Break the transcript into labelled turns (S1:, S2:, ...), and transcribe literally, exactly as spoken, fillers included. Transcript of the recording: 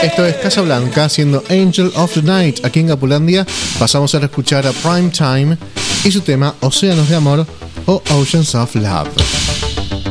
S1: Esto es Casablanca haciendo Angel of the Night. Aquí en Gapulandia pasamos a escuchar a Prime Time y su tema Océanos de Amor o Oceans of Love.